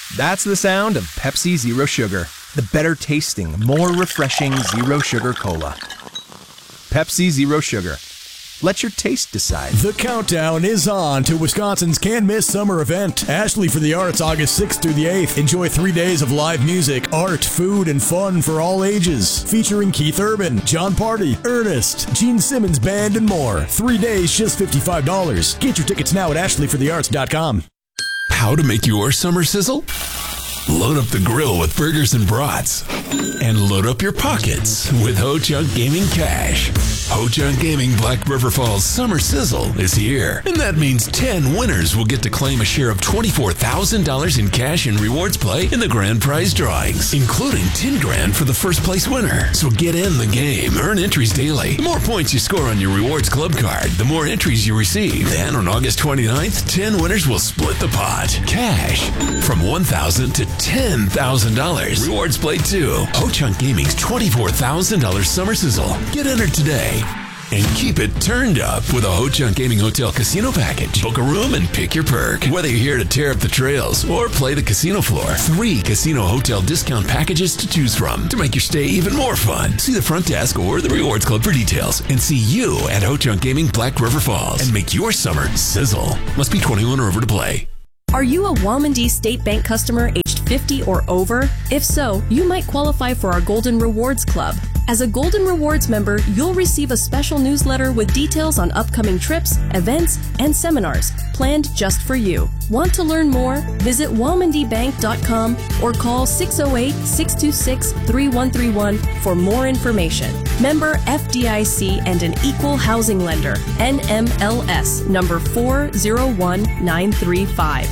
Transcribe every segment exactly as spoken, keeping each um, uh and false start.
That's the sound of Pepsi Zero Sugar, the better tasting, more refreshing Zero Sugar Cola. Pepsi Zero Sugar. Let your taste decide. The countdown is on to Wisconsin's can't-miss summer event, Ashley for the Arts, August sixth through the eighth. Enjoy three days of live music, art, food, and fun for all ages. Featuring Keith Urban, John Party, Ernest, Gene Simmons Band, and more. Three days, just fifty-five dollars. Get your tickets now at ashley for the arts dot com. How to make your summer sizzle? Load up the grill with burgers and brats. And load up your pockets with Ho Chunk Gaming Cash. Ho Chunk Gaming Black River Falls Summer Sizzle is here. And that means ten winners will get to claim a share of twenty-four thousand dollars in cash and rewards play in the grand prize drawings, including ten grand for the first place winner. So get in the game. Earn entries daily. The more points you score on your rewards club card, the more entries you receive. Then on August twenty-ninth, ten winners will split the pot. Cash from one thousand dollars to ten thousand dollars. Rewards play too. Ho Chunk Gaming's twenty-four thousand dollars Summer Sizzle. Get entered today. And keep it turned up with a Ho Chunk Gaming Hotel Casino Package. Book a room and pick your perk. Whether you're here to tear up the trails or play the casino floor, three casino hotel discount packages to choose from to make your stay even more fun. See the front desk or the Rewards Club for details. And see you at Ho Chunk Gaming Black River Falls. And make your summer sizzle. Must be twenty-one or over to play. Are you a Walmondee State Bank customer aged fifty or over? If so, you might qualify for our Golden Rewards Club. As a Golden Rewards member, you'll receive a special newsletter with details on upcoming trips, events, and seminars planned just for you. Want to learn more? Visit walmondee bank dot com or call six oh eight, six two six, three one three one for more information. Member F D I C and an equal housing lender. N M L S number four zero one nine three five.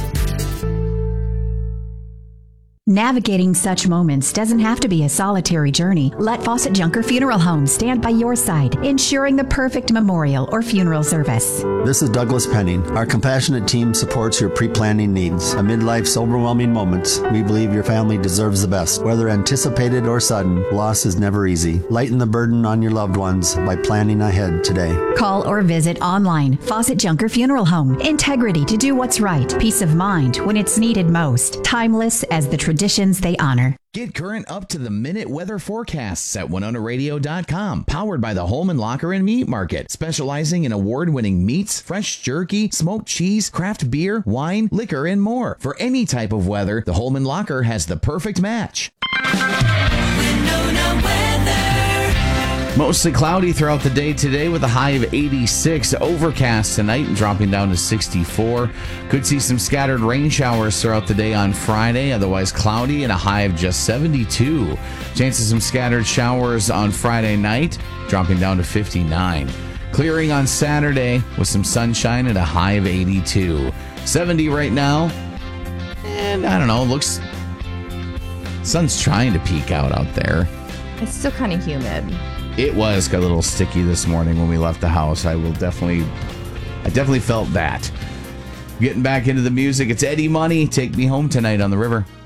Navigating such moments doesn't have to be a solitary journey. Let Fawcett Junker Funeral Home stand by your side, ensuring the perfect memorial or funeral service. This is Douglas Penning. Our compassionate team supports your pre-planning needs. Amid life's overwhelming moments, we believe your family deserves the best. Whether anticipated or sudden, loss is never easy. Lighten the burden on your loved ones by planning ahead today. Call or visit online. Fawcett Junker Funeral Home. Integrity to do what's right. Peace of mind when it's needed most. Timeless as the traditions they honor. Get current up-to-the-minute weather forecasts at winona radio dot com. Powered by the Holman Locker and Meat Market. Specializing in award-winning meats, fresh jerky, smoked cheese, craft beer, wine, liquor, and more. For any type of weather, the Holman Locker has the perfect match. Winona weather. Mostly cloudy throughout the day today with a high of eighty-six. Overcast tonight and dropping down to sixty-four. Could see some scattered rain showers throughout the day on Friday. Otherwise cloudy and a high of just seventy-two. Chance of some scattered showers on Friday night, dropping down to fifty-nine. Clearing on Saturday with some sunshine and a high of eighty-two. seventy right now. And I don't know, looks... sun's trying to peek out out there. It's still kind of humid. It was got a little sticky this morning when we left the house. I will definitely, I definitely felt that. Getting back into the music, it's Eddie Money. Take Me Home Tonight on the River.